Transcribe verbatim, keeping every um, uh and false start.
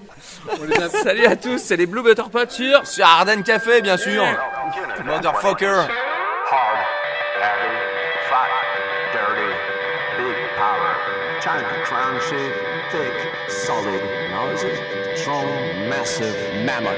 On les a... Salut à tous, c'est les Blue Butter Pots sur... Sur Arden Café, bien sûr. Motherfucker. Hard, heavy, fat, dirty, big power. Trying to crown shit, thick, solid. Now is it? Strong, massive, mammoth.